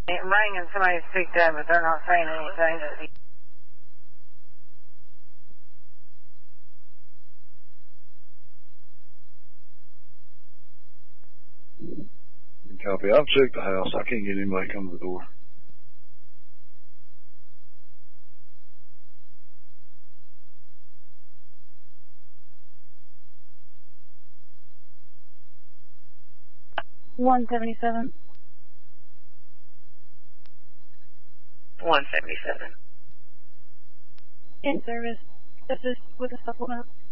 It rang and somebody picked up, but they're not saying anything. Copy. I've checked the house. I can't get anybody to come to the door. $177. 177. In service. This is with a supplement.